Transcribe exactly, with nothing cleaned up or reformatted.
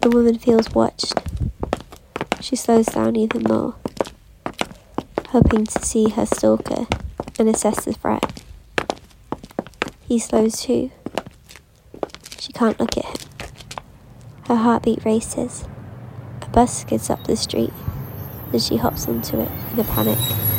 The woman feels watched. She slows down even more, hoping to see her stalker and assess the threat. He slows too. She can't look at him. Her heartbeat races. A bus skids up the street, and she hops onto it with a panic.